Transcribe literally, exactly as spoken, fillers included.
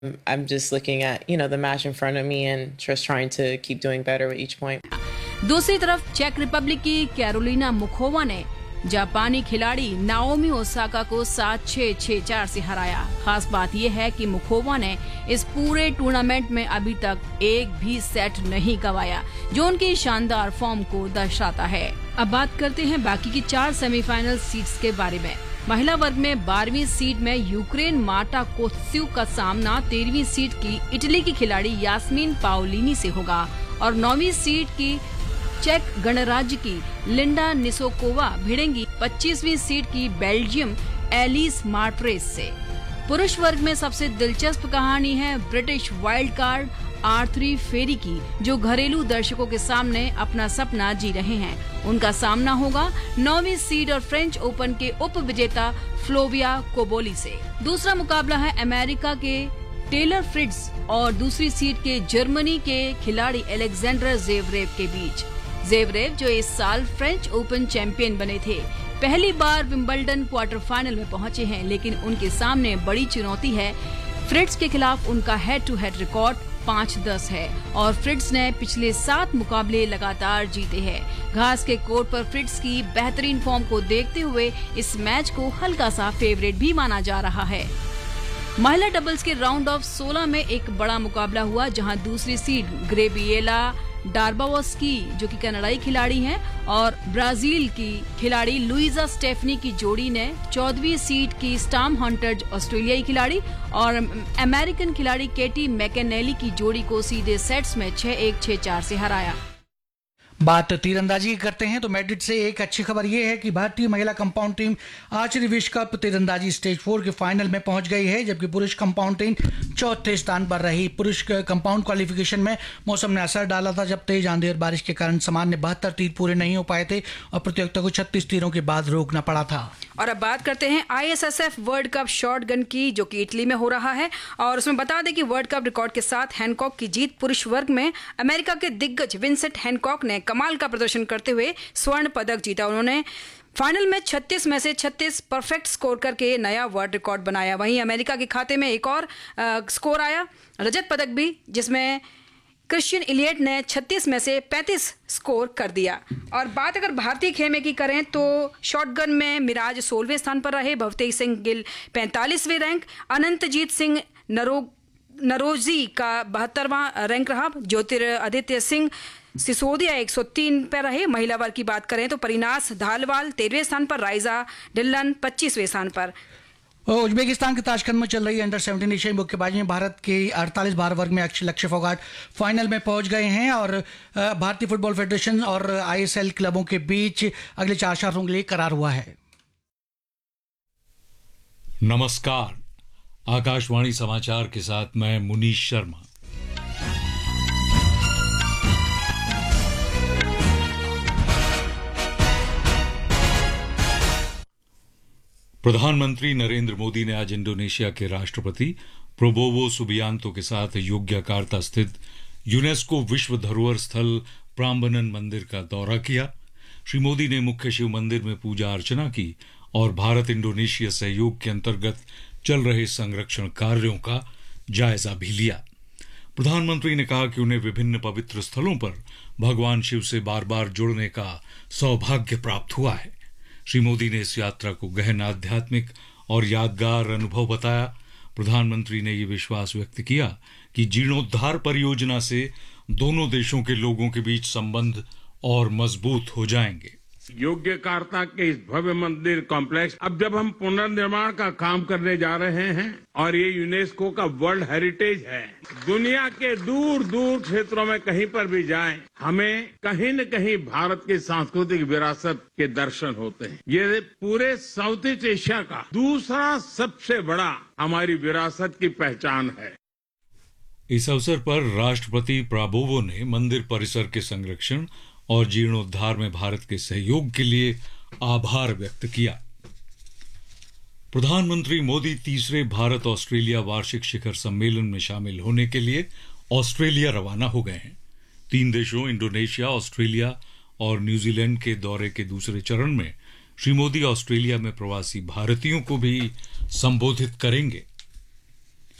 I'm just looking at, you know, the match in front of me and just trying to keep doing better with each point. दूसरी तरफ check Republic की Carolina मुखोवा ने जापानी खिलाड़ी Naomi Osaka को सात छह छह चार से हराया। खास बात यह है कि मुखोवा ने इस पूरे टूर्नामेंट में अभी तक एक भी सेट नहीं गंवाया, जो उनकी शानदार फॉर्म को दर्शाता है। अब बात करते हैं बाकी की चार सेमीफाइनल सीट्स के बारे में। महिला वर्ग में बारहवीं सीट में यूक्रेन मार्टा कोत्स्यू का सामना तेरहवीं सीट की इटली की खिलाड़ी यास्मीन पाओलिनी से होगा और नौवीं सीट की चेक गणराज्य की लिंडा निसोकोवा भिड़ेंगी पच्चीसवीं सीट की बेल्जियम एलिस मार्ट्रेस से। पुरुष वर्ग में सबसे दिलचस्प कहानी है ब्रिटिश वाइल्ड कार्ड आर्थरी फेरी की, जो घरेलू दर्शकों के सामने अपना सपना जी रहे हैं। उनका सामना होगा नौवीं सीड और फ्रेंच ओपन के उप विजेता फ्लोविया कोबोली से। दूसरा मुकाबला है अमेरिका के टेलर फ्रिट्ज और दूसरी सीड के जर्मनी के खिलाड़ी अलेक्जेंडर ज़ेवरेव के बीच। ज़ेवरेव, जो इस साल फ्रेंच ओपन चैंपियन बने थे, पहली बार विंबलडन क्वार्टर फाइनल में पहुंचे हैं, लेकिन उनके सामने बड़ी चुनौती है। फ्रिट्ज के खिलाफ उनका हेड टू हेड रिकॉर्ड पाँच दस है और फ्रिट्ज ने पिछले सात मुकाबले लगातार जीते हैं। घास के कोर्ट पर फ्रिट्ज की बेहतरीन फॉर्म को देखते हुए इस मैच को हल्का सा फेवरेट भी माना जा रहा है। महिला डबल्स के राउंड ऑफ सोलह में एक बड़ा मुकाबला हुआ, जहां दूसरी सीड ग्रेबिएला डार्बावस्की, जो कि कनाडाई खिलाड़ी हैं, और ब्राजील की खिलाड़ी लुइजा स्टेफनी की जोड़ी ने चौदहवीं सीड की स्टाम हंटर ऑस्ट्रेलियाई खिलाड़ी और अमेरिकन खिलाड़ी केटी मैकेनेली की जोड़ी को सीधे सेट्स में छह एक छह चार से हराया। बात तीरंदाजी की करते हैं तो मैड्रिड से एक अच्छी खबर यह है कि भारतीय महिला कंपाउंड टीम आर्चरी विश्व कप तीरंदाजी स्टेज फोर के फाइनल में पहुंच गई है, जबकि पुरुष कंपाउंड टीम चौथे स्थान पर रही। पुरुष कंपाउंड क्वालिफिकेशन में मौसम ने असर डाला था, जब तेज आंधी और बारिश के कारण सामान्य बहत्तर तीर पूरे नहीं हो पाए थे और प्रतियोगिता को छत्तीस तीरों के बाद रोकना पड़ा था। और अब बात करते हैं I S S F world cup short gun की, जो कि इटली में हो रहा है। और उसमें बता दें कि वर्ल्ड कप रिकॉर्ड के साथ हैनकॉक की जीत। पुरुष वर्ग में अमेरिका के दिग्गज विंसेंट हैनकॉक ने कमाल का प्रदर्शन करते हुए स्वर्ण पदक जीता। उन्होंने फाइनल में छत्तीस में से छत्तीस परफेक्ट स्कोर करके नया वर्ल्ड रिकॉर्ड बनाया। वहीं अमेरिका के खाते में एक और आ, स्कोर आया, रजत पदक भी, जिसमें क्रिश्चियन इलियट ने छत्तीस में से पैंतीस स्कोर कर दिया। और बात अगर भारतीय खेमे की करें तो शॉटगन में मिराज सोलहवें स्थान पर रहे, भवतेज सिंह गिल पैंतालीसवें रैंक, अनंतजीत सिंह नरो नरोजी का बहत्तरवां रैंक रहा, ज्योतिरादित्य सिंह सिसोदिया एक सौ तीन पर रहे। महिला वर्ग की बात करें तो परिनास धालवाल तेरहवें स्थान पर, राइजा ढिल्लन पच्चीसवें स्थान पर। उज्बेकिस्तान के ताशकंद में चल रही अंडर सेवनटीन एशियाई मुक्केबाजी में भारत के अड़तालीस बार वर्ग में लक्ष्य फोगाट फाइनल में पहुंच गए हैं और भारतीय फुटबॉल फेडरेशन और आई एस एल क्लबों के बीच अगले चार सालों के लिए करार हुआ है। नमस्कार, आकाशवाणी समाचार के साथ मैं मुनीश शर्मा। प्रधानमंत्री नरेंद्र मोदी ने आज इंडोनेशिया के राष्ट्रपति प्रोबोवो सुबियांतो के साथ योग्यकार्ता स्थित यूनेस्को विश्व धरोहर स्थल प्राम्बनन मंदिर का दौरा किया। श्री मोदी ने मुख्य शिव मंदिर में पूजा अर्चना की और भारत इंडोनेशिया सहयोग के अंतर्गत चल रहे संरक्षण कार्यों का जायजा भी लिया। प्रधानमंत्री ने कहा कि उन्हें विभिन्न पवित्र स्थलों पर भगवान शिव से बार बार जुड़ने का सौभाग्य प्राप्त हुआ है। श्री मोदी ने इस यात्रा को गहन आध्यात्मिक और यादगार अनुभव बताया। प्रधानमंत्री ने ये विश्वास व्यक्त किया कि जीर्णोद्धार परियोजना से दोनों देशों के लोगों के बीच संबंध और मजबूत हो जाएंगे। योग्यकार्ता के इस भव्य मंदिर कॉम्प्लेक्स अब जब हम पुनर्निर्माण का काम करने जा रहे हैं और ये यूनेस्को का वर्ल्ड हेरिटेज है, दुनिया के दूर दूर क्षेत्रों में कहीं पर भी जाएं, हमें कहीं न कहीं भारत की सांस्कृतिक विरासत के दर्शन होते हैं। ये पूरे साउथ ईस्ट एशिया का दूसरा सबसे बड़ा हमारी विरासत की पहचान है। इस अवसर पर राष्ट्रपति प्राबोवो ने मंदिर परिसर के संरक्षण और जीर्णोद्धार में भारत के सहयोग के लिए आभार व्यक्त किया। प्रधानमंत्री मोदी तीसरे भारत ऑस्ट्रेलिया वार्षिक शिखर सम्मेलन में शामिल होने के लिए ऑस्ट्रेलिया रवाना हो गए हैं। तीन देशों इंडोनेशिया, ऑस्ट्रेलिया और न्यूजीलैंड के दौरे के दूसरे चरण में श्री मोदी ऑस्ट्रेलिया में प्रवासी भारतीयों को भी संबोधित करेंगे।